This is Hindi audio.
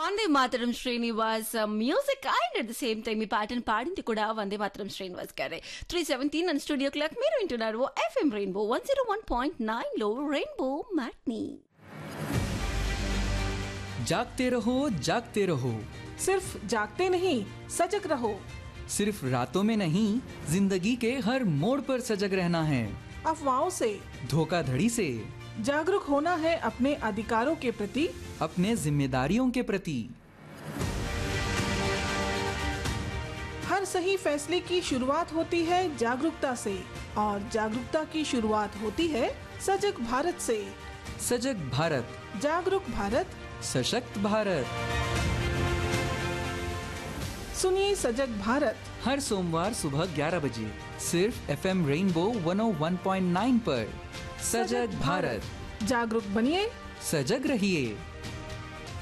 Vande Mataram Srinivas music and at the same time ఈ పాటను పాడింది కూడా వందే మాతరం శ్రీనివాస్ గారే. 3:17 అండ్ స్టూడియో క్లాక్ మీరు వింటున్నారు ఎఫ్ఎం రెయిన్బో 101.9 లో రెయిన్బో మ్యాట్నీ. जागते रहो जागते रहो, सिर्फ जागते नहीं सजग रहो. सिर्फ रातों में नहीं जिंदगी के हर मोड़ पर सजग रहना है. अफवाहों से, धोखाधड़ी से जागरूक होना है अपने अधिकारों के प्रति, अपने जिम्मेदारियों के प्रति. हर सही फैसले की शुरुआत होती है जागरूकता से और जागरूकता की शुरुआत होती है सजग भारत से. सजग भारत, जागरूक भारत, सशक्त भारत. सुनिए सजग भारत हर सोमवार सुबह 11 बजे सिर्फ एफएम रेनबो 101.9 पर. सजग भारत, जागरूक बनिए, सजग रहिए.